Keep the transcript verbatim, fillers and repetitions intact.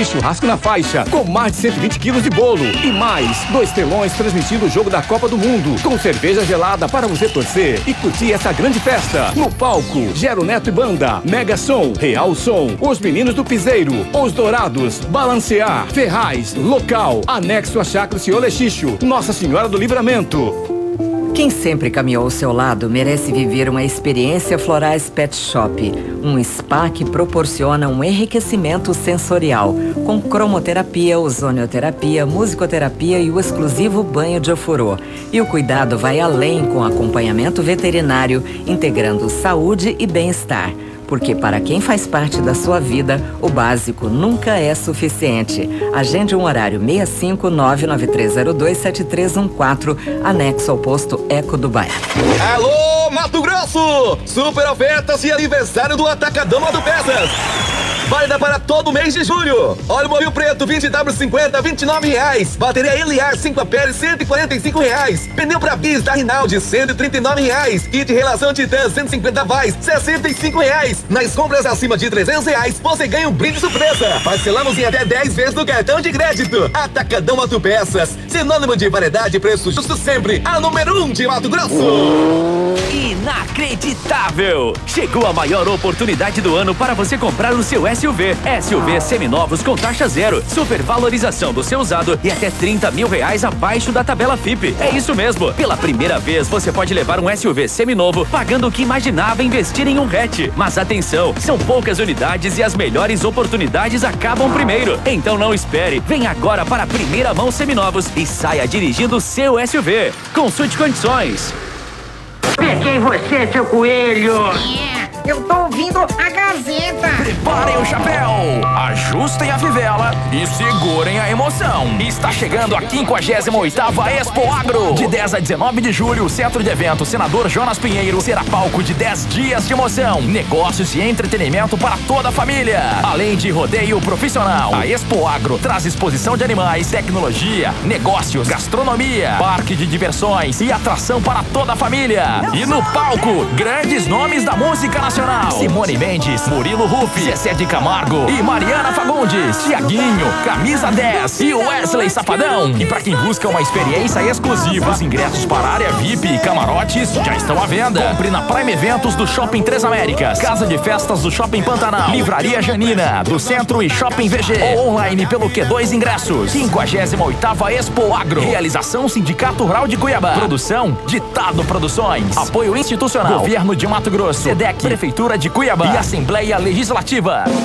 E churrasco na faixa, com mais de cento e vinte quilos de bolo. E mais, dois telões transmitindo o jogo da Copa do Mundo, com cerveja gelada para você torcer e curtir essa grande festa. No palco, Gero Neto e Banda, Mega Som, Real Som, Os Meninos do Piseiro, Os Dourados, Balancear, Ferraz, Local, anexo a Chácara Ciole Xixo, Nossa Senhora do Livramento. Quem sempre caminhou ao seu lado merece viver uma experiência Florais Pet Shop, um spa que proporciona um enriquecimento sensorial, com cromoterapia, ozonioterapia, musicoterapia e o exclusivo banho de ofurô. E o cuidado vai além com acompanhamento veterinário, integrando saúde e bem-estar. Porque para quem faz parte da sua vida, o básico nunca é suficiente. Agende um horário seis cinco nove nove três zero dois sete três um quatro, anexo ao posto Eco do Bairro. Alô, Mato Grosso! Super ofertas e aniversário do Atacadão Autopeças. Válida para todo mês de julho. Óleo Mobil Preto vinte W cinquenta, vinte e nove reais. Bateria Eliar cinco amperes, cento e quarenta e cinco reais. Pneu para bis da Rinaldi, cento e trinta e nove reais. Kit relação Titan, cento e cinquenta watts, sessenta e cinco reais. Nas compras acima de trezentos reais, você ganha um brinde surpresa. Parcelamos em até dez vezes no cartão de crédito. Atacadão Autopeças, sinônimo de variedade e preço justo sempre. A número um de Mato Grosso. Inacreditável! Chegou a maior oportunidade do ano para você comprar o seu S U V. S U V seminovos com taxa zero, supervalorização do seu usado e até trinta mil reais abaixo da tabela F I P. É isso mesmo! Pela primeira vez você pode levar um S U V seminovo pagando o que imaginava investir em um hatch. Mas atenção, são poucas unidades e as melhores oportunidades acabam primeiro. Então não espere, vem agora para a Primeira Mão Seminovos e saia dirigindo o seu S U V. Consulte condições. Peguei você, seu coelho! Eu tô ouvindo a Gazeta! Preparem o chapéu, ajustem a fivela e segurem a emoção. Está chegando a quinquagésima oitava Expo Agro. De dez a dezenove de julho, o Centro de Eventos Senador Jonas Pinheiro será palco de dez dias de emoção, negócios e entretenimento para toda a família. Além de rodeio profissional, a Expo Agro traz exposição de animais, tecnologia, negócios, gastronomia, parque de diversões e atração para toda a família. E no palco, grandes nomes da música nacional. Simone Mendes, Murilo Ruff, Zezé de Camargo e Mariana Fagundes, Tiaguinho, Camisa dez e Wesley Safadão. E para quem busca uma experiência exclusiva, os ingressos para a área V I P e camarotes já estão à venda. Compre na Prime Eventos do Shopping Três Américas, Casa de Festas do Shopping Pantanal, Livraria Janina do Centro e Shopping V G, ou online pelo Q dois Ingressos. quinquagésima oitava Expo Agro. Realização Sindicato Rural de Cuiabá. Produção Ditado Produções. Apoio institucional Governo de Mato Grosso, SEDEC, Prefeitura de Cuiabá e Assembleia Legislativa.